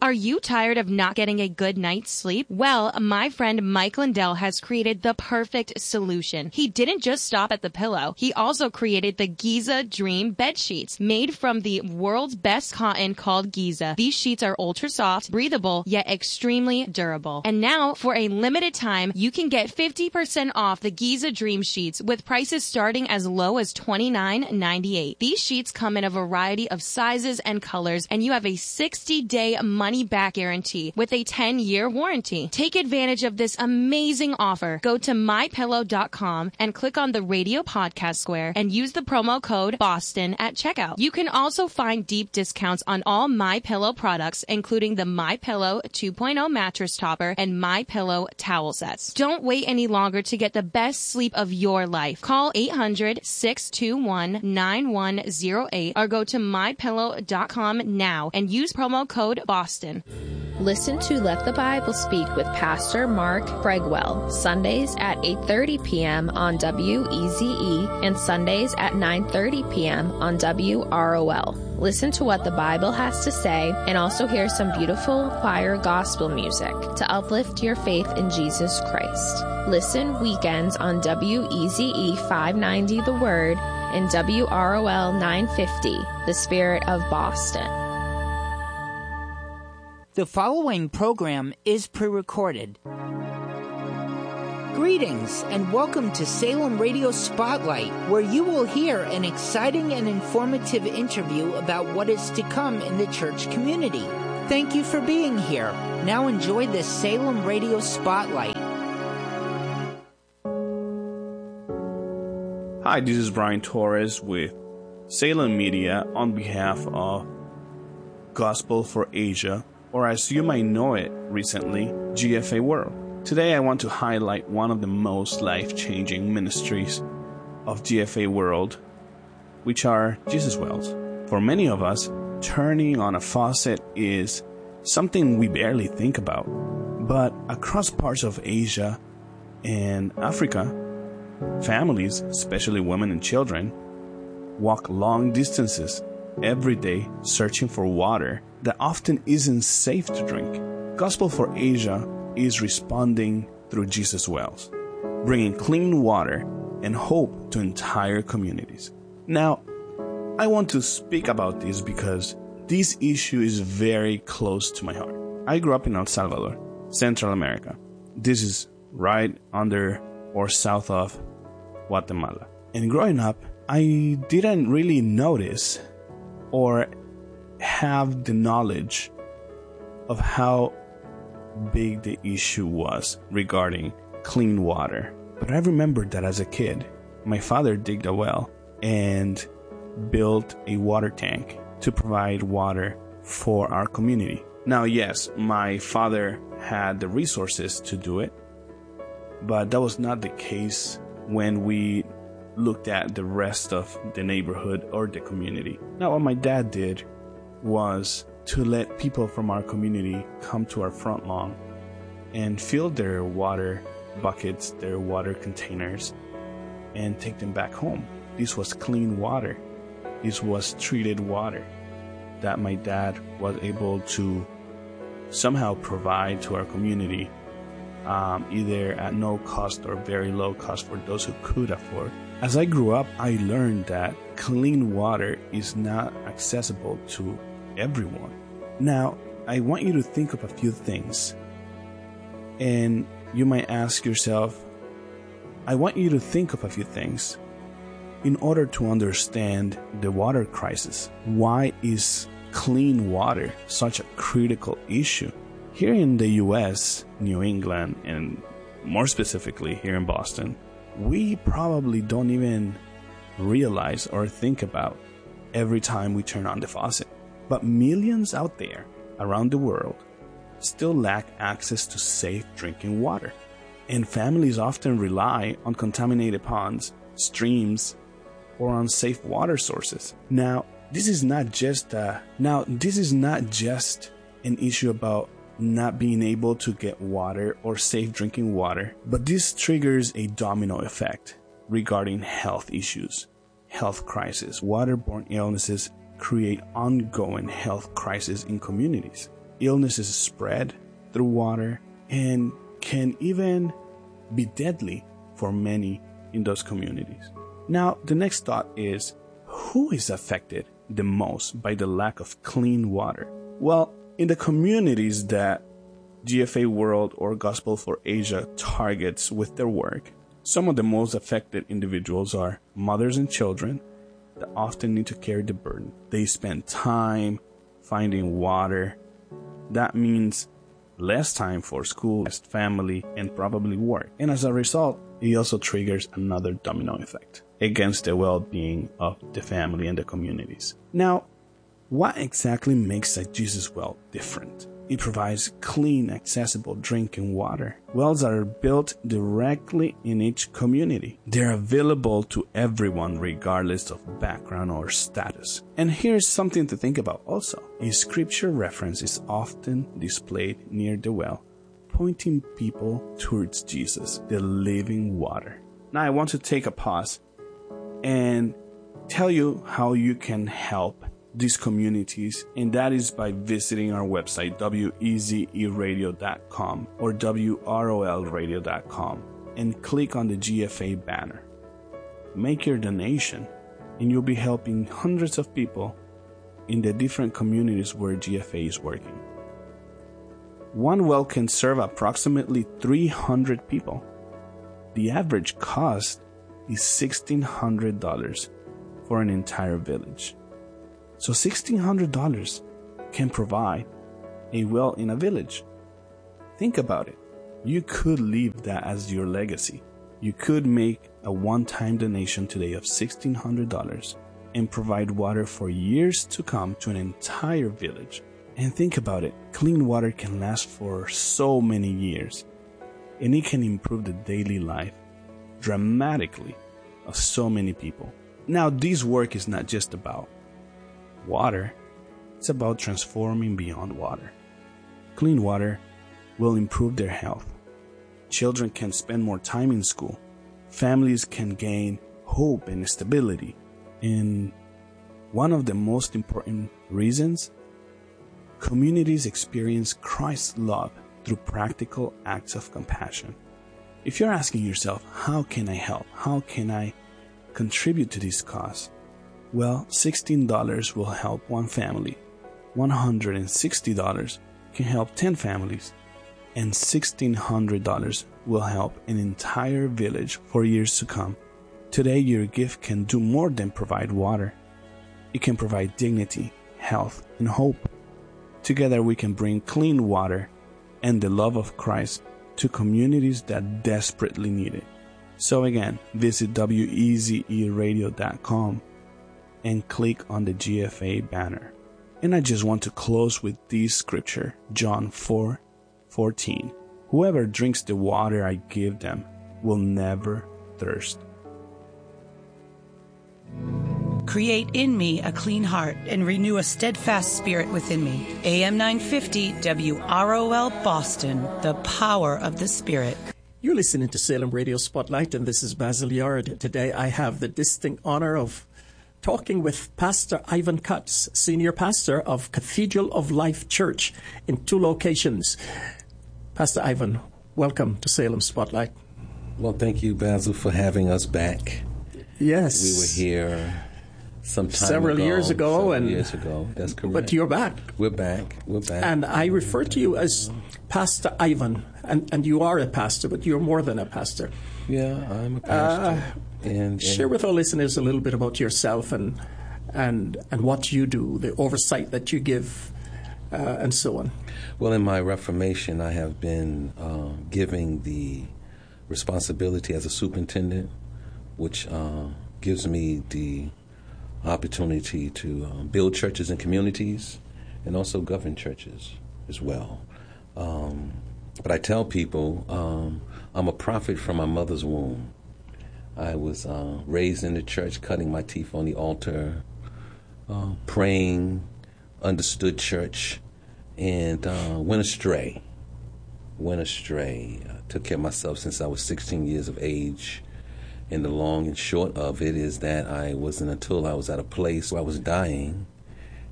Are you tired of not getting a good night's sleep? Well, my friend Mike Lindell has created the perfect solution. He didn't just stop at the pillow. He also created the Giza Dream bed sheets, made from the world's best cotton called Giza. These sheets are ultra soft, breathable, yet extremely durable. And now, for a limited time, you can get 50% off the Giza Dream sheets with prices starting as low as $29.98. These sheets come in a variety of sizes and colors, and you have a 60-day money-back guarantee with a 10-year warranty. Take advantage of this amazing offer. Go to mypillow.com and click on the radio podcast square and use the promo code BOSTON at checkout. You can also find deep discounts on all MyPillow products, including the MyPillow 2.0 mattress topper and MyPillow towel sets. Don't wait any longer to get the best sleep of your life. Call 800-621-9108 or go to mypillow.com now and use promo code BOSTON. Listen to Let the Bible Speak with Pastor Mark Bregwell, Sundays at 8:30 p.m. on WEZE and Sundays at 9:30 p.m. on WROL. Listen to what the Bible has to say and also hear some beautiful choir gospel music to uplift your faith in Jesus Christ. Listen weekends on WEZE 590 The Word and WROL 950, The Spirit of Boston. The following program is pre-recorded. Greetings and welcome to Salem Radio Spotlight, where you will hear an exciting and informative interview about what is to come in the church community. Thank you for being here. Now enjoy this Salem Radio Spotlight. Hi, this is Brian Torres with Salem Media on behalf of Gospel for Asia, or as you might know it recently, GFA World. Today I want to highlight one of the most life-changing ministries of GFA World, which are Jesus Wells. For many of us, turning on a faucet is something we barely think about. But across parts of Asia and Africa, families, especially women and children, walk long distances every day searching for water that often isn't safe to drink. Gospel for Asia is responding through Jesus Wells, bringing clean water and hope to entire communities. Now, I want to speak about this because this issue is very close to my heart. I grew up in El Salvador, Central America. This is right under or south of Guatemala. And growing up, I didn't really notice or have the knowledge of how big the issue was regarding clean water. But I remember that as a kid, my father digged a well and built a water tank to provide water for our community. Now, yes, my father had the resources to do it, but that was not the case when we looked at the rest of the neighborhood or the community. Now, what my dad did was to let people from our community come to our front lawn and fill their water buckets, their water containers, and take them back home. This was clean water. This was treated water that my dad was able to somehow provide to our community, either at no cost or very low cost for those who could afford. As I grew up, I learned that clean water is not accessible to everyone. Now, I want you to think of a few things. And you might ask yourself, I want you to think of a few things in order to understand the water crisis. Why is clean water such a critical issue? Here in the US, New England, and more specifically here in Boston, we probably don't even realize or think about every time we turn on the faucet. But millions out there around the world still lack access to safe drinking water. And families often rely on contaminated ponds, streams, or unsafe water sources. Now, this is not just an issue about not being able to get water or safe drinking water, but this triggers a domino effect regarding health issues, health crisis. Waterborne illnesses create ongoing health crises in communities. illnesses spread through water and can even be deadly for many in those communities. Now, the next thought is, who is affected the most by the lack of clean water? Well, in the communities that GFA World or Gospel for Asia targets with their work, some of the most affected individuals are mothers and children that often need to carry the burden. They spend time finding water. That means less time for school, family, and probably work. And as a result, it also triggers another domino effect against the well-being of the family and the communities. Now, what exactly makes a Jesus well different? It provides clean, accessible drinking water. Wells are built directly in each community. They're available to everyone regardless of background or status. And here's something to think about also. A scripture reference is often displayed near the well, pointing people towards Jesus, the living water. Now I want to take a pause and tell you how you can help these communities, and that is by visiting our website, wezeradio.com or wrolradio.com, and click on the GFA banner. Make your donation, and you'll be helping hundreds of people in the different communities where GFA is working. One well can serve approximately 300 people. The average cost is $1,600 for an entire village. So $1,600 can provide a well in a village. Think about it. You could leave that as your legacy. You could make a one-time donation today of $1,600 and provide water for years to come to an entire village. And think about it. Clean water can last for so many years, and it can improve the daily life dramatically of so many people. Now, this work is not just about water, it's about transforming beyond water. Clean water will improve their health. Children can spend more time in school. Families can gain hope and stability. And one of the most important reasons, communities experience Christ's love through practical acts of compassion. If you're asking yourself, how can I help? How can I contribute to this cause? Well, $16 will help one family. $160 can help 10 families. And $1,600 will help an entire village for years to come. Today, your gift can do more than provide water. It can provide dignity, health, and hope. Together, we can bring clean water and the love of Christ to communities that desperately need it. So again, visit wezeradio.com and click on the GFA banner. And I just want to close with this scripture, John 4:14. Whoever drinks the water I give them will never thirst. Create in me a clean heart and renew a steadfast spirit within me. AM 950 WROL Boston, the power of the Spirit. You're listening to Salem Radio Spotlight, and this is Basil Yard. Today I have the distinct honor of talking with Pastor Ivan Cutts, Senior Pastor of Cathedral of Life Church in 2 locations. Pastor Ivan, welcome to Salem Spotlight. Well, thank you, Basil, for having us back. Yes. We were here several years ago. That's correct. But you're back. We're back. And I refer to you as Pastor Ivan, and you are a pastor, but you're more than a pastor. Yeah, I'm a pastor. And share with our listeners a little bit about yourself and what you do, the oversight that you give, and so on. Well, in my Reformation, I have been giving the responsibility as a superintendent, which gives me the opportunity to build churches and communities and also govern churches as well. But I tell people I'm a prophet from my mother's womb. I was raised in the church, cutting my teeth on the altar, praying, understood church, and went astray. Took care of myself since I was 16 years of age. And the long and short of it is that I wasn't until I was at a place where I was dying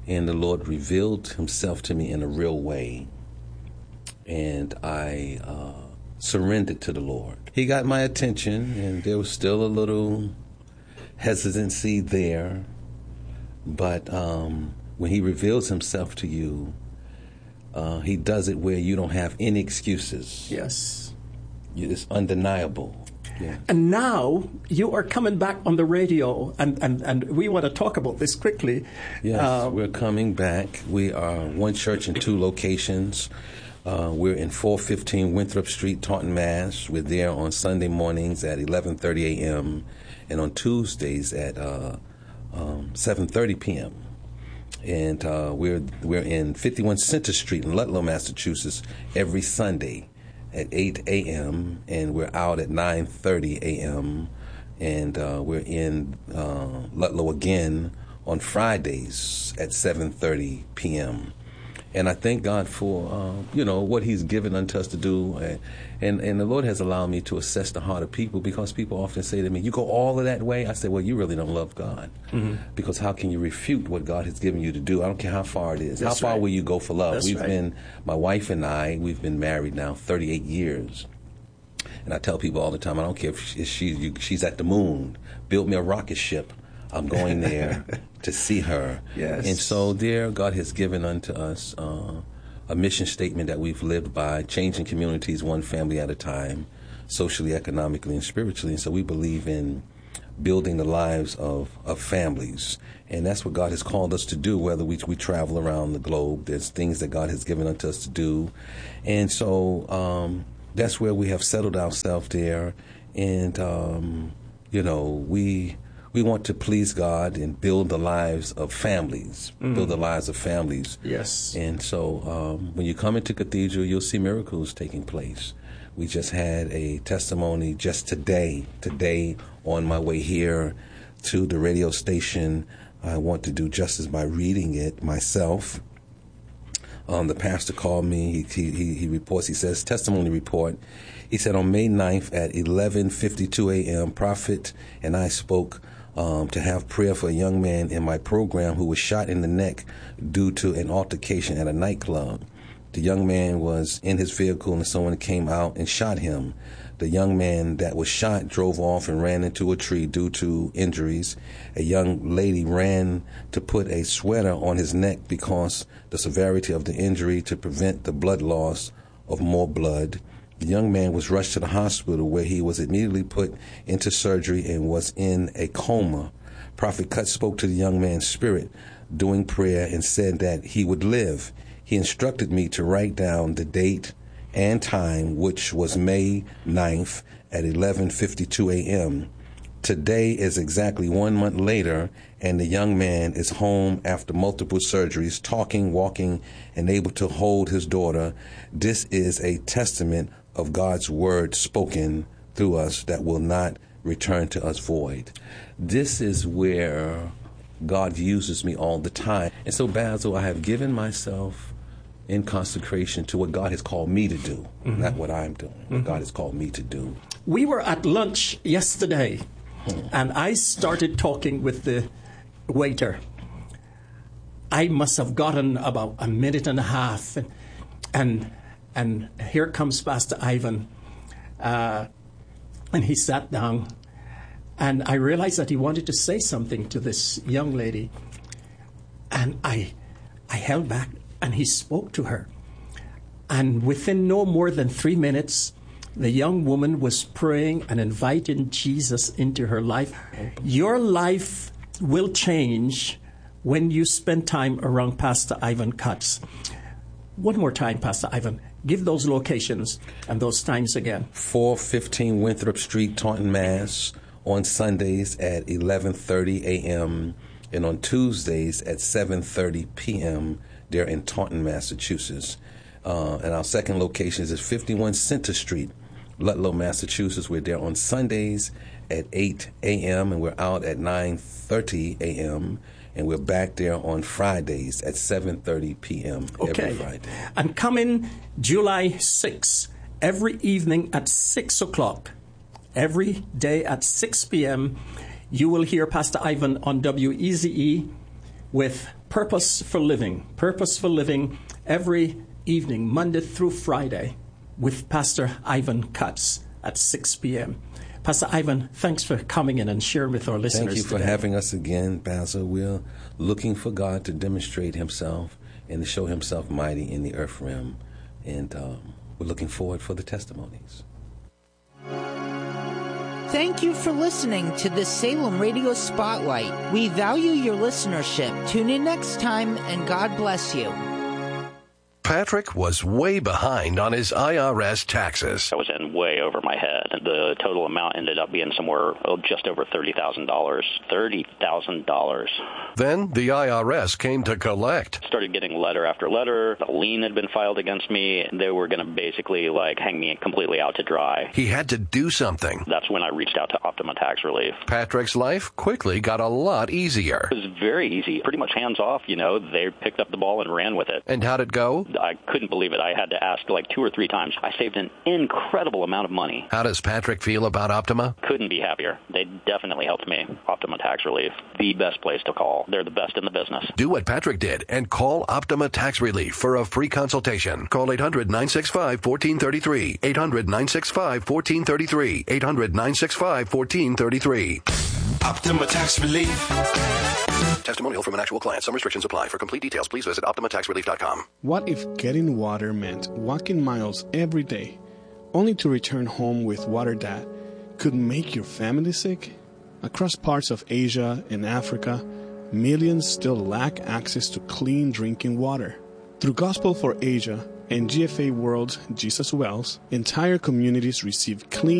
and the Lord revealed himself to me in a real way, and I surrendered to the Lord. He got my attention, and there was still a little hesitancy there, but when he reveals himself to you, he does it where you don't have any excuses. Yes. It's undeniable. Yeah. And now you are coming back on the radio, and we want to talk about this quickly. Yes, we're coming back. We are one church in two locations. We're in 415 Winthrop Street, Taunton, Mass. We're there on Sunday mornings at 11:30 a.m. and on Tuesdays at 7:30 p.m. And we're in 51 Center Street in Ludlow, Massachusetts, every Sunday at 8 a.m. and we're out at 9:30 a.m. and we're in Ludlow again on Fridays at 7:30 p.m. And I thank God for what He's given unto us to do, and the Lord has allowed me to assess the heart of people, because people often say to me, "You go all of that way?" I say, "Well, you really don't love God, because how can you refute what God has given you to do? I don't care how far it is. That's how far right. will you go for love?" That's My wife and I, we've been married now 38 years. And I tell people all the time, I don't care if she's at the moon. Build me a rocket ship. I'm going there to see her. Yes. And so there, God has given unto us a mission statement that we've lived by, changing communities one family at a time, socially, economically, and spiritually. And so we believe in building the lives of families. And that's what God has called us to do, whether we travel around the globe. There's things that God has given unto us to do. And so that's where we have settled ourselves there. And, we want to please God and build the lives of families, Yes. And so when you come into Cathedral, you'll see miracles taking place. We just had a testimony just today on my way here to the radio station. I want to do justice by reading it myself. The pastor called me. He reports, he says, testimony report. He said on May 9th at 11:52 a.m., Prophet and I spoke to have prayer for a young man in my program who was shot in the neck due to an altercation at a nightclub. The young man was in his vehicle and someone came out and shot him. The young man that was shot drove off and ran into a tree due to injuries. A young lady ran to put a sweater on his neck because the severity of the injury to prevent the blood loss of more blood. The young man was rushed to the hospital where he was immediately put into surgery and was in a coma. Prophet Kutz spoke to the young man's spirit doing prayer and said that he would live. He instructed me to write down the date and time, which was May 9th at 11:52 a.m. Today is exactly 1 month later, and the young man is home after multiple surgeries, talking, walking, and able to hold his daughter. This is a testament of God's word spoken through us that will not return to us void. This is where God uses me all the time. And so, Basil, I have given myself in consecration to what God has called me to do, not what I'm doing, what God has called me to do. We were at lunch yesterday, and I started talking with the waiter. I must have gotten about a minute and a half, and here comes Pastor Ivan, and he sat down, and I realized that he wanted to say something to this young lady, and I held back, and he spoke to her. And within no more than 3 minutes, the young woman was praying and inviting Jesus into her life. Your life will change when you spend time around Pastor Ivan Kutz. One more time, Pastor Ivan. Give those locations and those times again. 415 Winthrop Street, Taunton, Mass. On Sundays at 11:30 a.m. and on Tuesdays at 7:30 p.m. They're in Taunton, Massachusetts. And our second location is 51 Center Street, Ludlow, Massachusetts. We're there on Sundays at 8 a.m. and we're out at 9:30 a.m. And we're back there on Fridays at 7:30 p.m. every Friday. And coming July 6th, every evening at 6 o'clock, every day at 6 p.m., you will hear Pastor Ivan on WEZE with Purpose for Living. Purpose for Living every evening, Monday through Friday, with Pastor Ivan Katz at 6 p.m. Pastor Ivan, thanks for coming in and sharing with our listeners today. Thank you for having us again, Basil. We're looking for God to demonstrate himself and to show himself mighty in the earth realm. And we're looking forward for the testimonies. Thank you for listening to the Salem Radio Spotlight. We value your listenership. Tune in next time, and God bless you. Patrick was way behind on his IRS taxes. I was in way over my head. The total amount ended up being somewhere just over $30,000. $30,000. Then the IRS came to collect. Started getting letter after letter. A lien had been filed against me. They were going to basically hang me completely out to dry. He had to do something. That's when I reached out to Optima Tax Relief. Patrick's life quickly got a lot easier. It was very easy, pretty much hands off. They picked up the ball and ran with it. And how'd it go? I couldn't believe it. I had to ask 2 or 3 times. I saved an incredible amount of money. How does Patrick feel about Optima? Couldn't be happier. They definitely helped me. Optima Tax Relief, the best place to call. They're the best in the business. Do what Patrick did and call Optima Tax Relief for a free consultation. Call 800-965-1433. 800-965-1433. 800-965-1433. Optima Tax Relief. Testimonial from an actual client. Some restrictions apply. For complete details, please visit OptimaTaxRelief.com. What if getting water meant walking miles every day, only to return home with water that could make your family sick? Across parts of Asia and Africa, millions still lack access to clean drinking water. Through Gospel for Asia and GFA World's Jesus Wells, entire communities receive clean